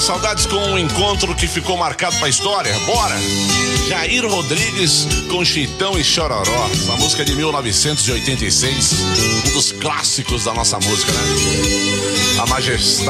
saudades com um encontro que ficou marcado pra história. Bora! Jair Rodrigues com Chitão e Chororó. Essa música é de 1986, um dos clássicos da nossa música, né? A Majestade.